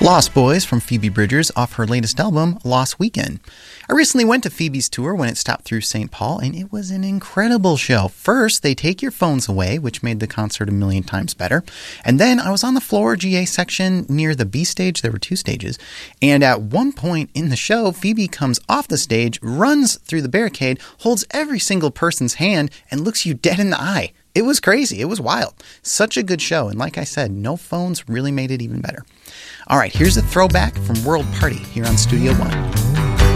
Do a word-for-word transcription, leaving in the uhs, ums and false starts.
Lost Boys from Phoebe Bridgers off her latest album, Lost Weekend. I recently went to Phoebe's tour when it stopped through Saint Paul, and it was an incredible show. First, they take your phones away, which made the concert a million times better. And then I was on the floor G A section near the B stage. There were two stages. And at one point in the show, Phoebe comes off the stage, runs through the barricade, holds every single person's hand, and looks you dead in the eye. It was crazy. It was wild. Such a good show. And like I said, no phones really made it even better. All right, here's a throwback from World Party here on Studio One.